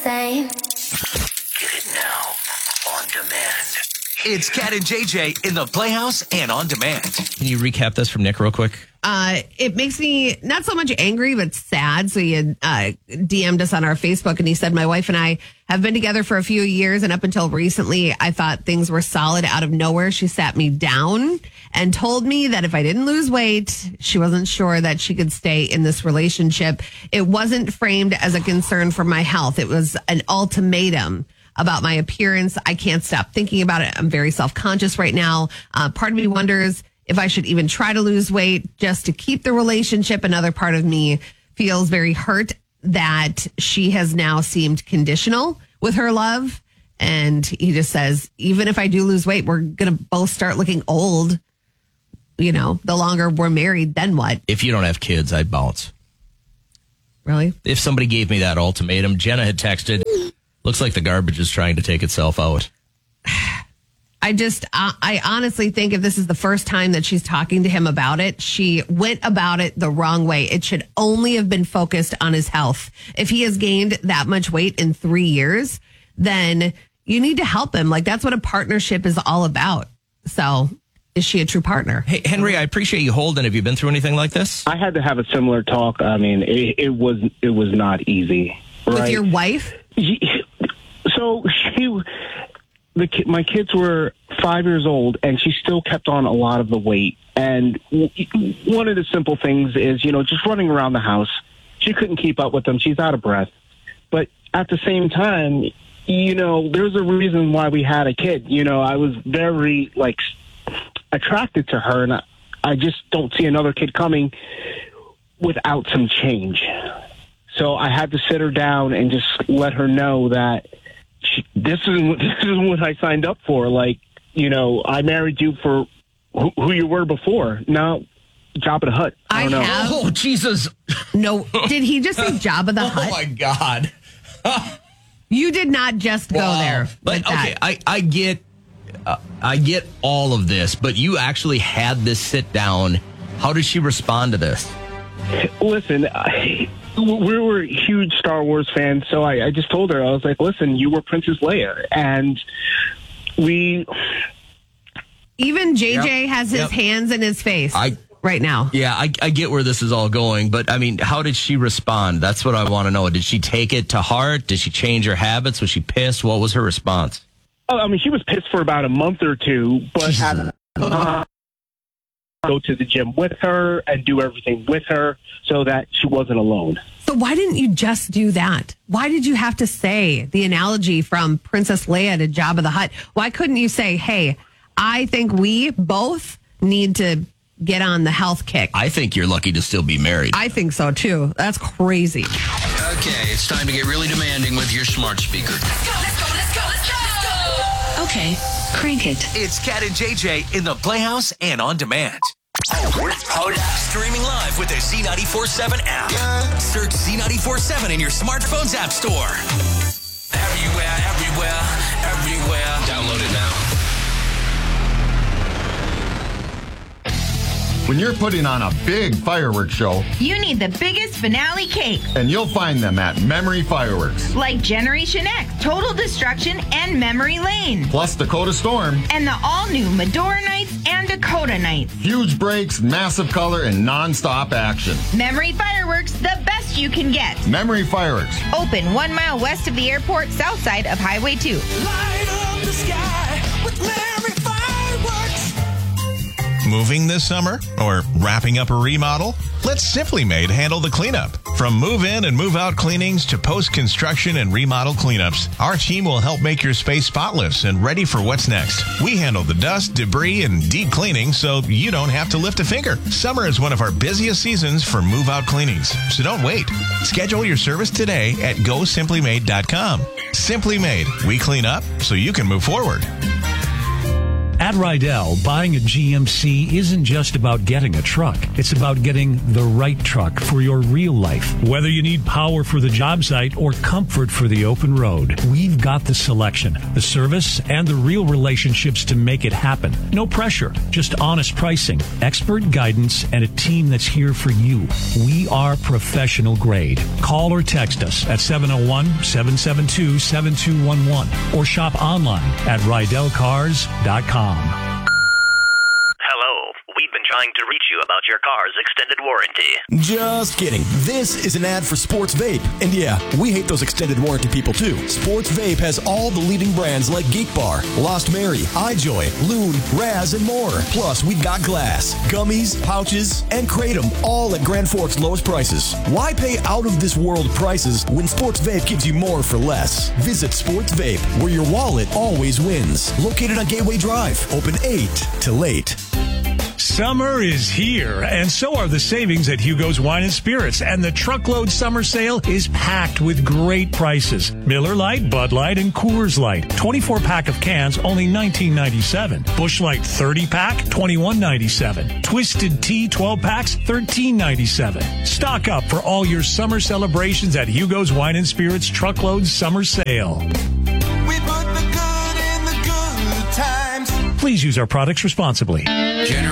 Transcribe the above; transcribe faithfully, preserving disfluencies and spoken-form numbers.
same. Get it now on demand. It's Cat and J J in the Playhouse and on demand. Can you recap this from Nick real quick? Uh, it makes me not so much angry, but sad. So he had uh, D M'd us on our Facebook and he said, my wife and I have been together for a few years. And up until recently, I thought things were solid. Out of nowhere, she sat me down and told me that if I didn't lose weight, she wasn't sure that she could stay in this relationship. It wasn't framed as a concern for my health. It was an ultimatum about my appearance. I can't stop thinking about it. I'm very self-conscious right now. Uh, part of me wonders if I should even try to lose weight just to keep the relationship. Another part of me feels very hurt that she has now seemed conditional with her love. And he just says, even if I do lose weight, we're going to both start looking old. You know, the longer we're married, then what? If you don't have kids, I'd bounce. Really? If somebody gave me that ultimatum, Jenna had texted, looks like the garbage is trying to take itself out. I just, I, I honestly think if this is the first time that she's talking to him about it, she went about it the wrong way. It should only have been focused on his health. If he has gained that much weight in three years, then you need to help him. Like, that's what a partnership is all about. So is she a true partner? Hey, Henry, I appreciate you holding. Have you been through anything like this? I had to have a similar talk. I mean, it, it was it was not easy. Right? With your wife? So she... The, my kids were five years old, and she still kept on a lot of the weight. And one of the simple things is, you know, just running around the house. She couldn't keep up with them. She's out of breath. But at the same time, you know, there's a reason why we had a kid. You know, I was very, like, attracted to her, and I, I just don't see another kid coming without some change. So I had to sit her down and just let her know that She, this is this is what I signed up for. Like, you know, I married you for who, who you were before. Now, Jabba the Hutt. I, I don't know. have. Oh, Jesus. No, did he just say Jabba the Hutt? Oh, my God. You did not just go Wow. there. But, okay, I, I get uh, I get all of this, but you actually had this sit down. How did she respond to this? Listen, I, we were huge Star Wars fans, so I, I just told her, I was like, listen, you were Princess Leia, and we... Even J J Yep. has his Yep. hands in his face I right now. Yeah, I, I get where this is all going, but I mean, how did she respond? That's what I want to know. Did she take it to heart? Did she change her habits? Was she pissed? What was her response? Oh, I mean, she was pissed for about a month or two, but had, uh, go to the gym with her and do everything with her so that she wasn't alone. So why didn't you just do that? Why did you have to say the analogy from Princess Leia to Jabba the Hutt? Why couldn't you say, hey, I think we both need to get on the health kick? I think you're lucky to still be married. I think so, too. That's crazy. Okay, it's time to get really demanding with your smart speaker. Let's go, let's go, let's go, let's go. Okay, crank it. It's Cat and J J in the Playhouse and on demand. Streaming live with the Z ninety-four seven app. Search Z ninety-four seven in your smartphone's app store. Everywhere, everywhere, everywhere. Download it now. When you're putting on a big fireworks show, You need the biggest finale cake, and you'll find them at Memory Fireworks. like Generation X, Total Destruction, and Memory Lane. Plus Dakota Storm, And the all-new Medora Nights and Dakota Nights. huge breaks, massive color, and non-stop action. Memory Fireworks, the best you can get. Memory Fireworks. Open one mile west of the airport, south side of Highway two. Light up the sky with Mary Fireworks. Moving this summer or wrapping up a remodel? Let Simply Made handle the cleanup. From move-in and move-out cleanings to post-construction and remodel cleanups, our team will help make your space spotless and ready for what's next. We handle the dust, debris, and deep cleaning so you don't have to lift a finger. Summer is one of our busiest seasons for move-out cleanings, so don't wait. Schedule your service today at go simply made dot com. Simply Made. We clean up so you can move forward. At Rydell, buying a G M C isn't just about getting a truck. It's about getting the right truck for your real life. Whether you need power for the job site or comfort for the open road, we've got the selection, the service, and the real relationships to make it happen. No pressure, just honest pricing, expert guidance, and a team that's here for you. We are professional grade. Call or text us at seven oh one, seven seven two, seven two one one or shop online at rydell cars dot com. Hello. We've been trying to reach you about your car's extended warranty. Just kidding. This is an ad for Sports Vape. And yeah, we hate those extended warranty people too. Sports Vape has all the leading brands like Geek Bar, Lost Mary, iJoy, Loon, Raz, and more. Plus, we've got glass, gummies, pouches, and Kratom, all at Grand Forks' lowest prices. Why pay out-of-this-world prices when Sports Vape gives you more for less? Visit Sports Vape, where your wallet always wins. Located on Gateway Drive. Open eight to late. Summer is here, and so are the savings at Hugo's Wine and Spirits. And the truckload summer sale is packed with great prices. Miller Lite, Bud Light, and Coors Light. twenty-four pack of cans, only nineteen ninety-seven. Busch Light thirty pack, twenty-one ninety-seven. Twisted Tea twelve packs, thirteen ninety-seven. Stock up for all your summer celebrations at Hugo's Wine and Spirits truckload summer sale. We put the good in the good times. Please use our products responsibly.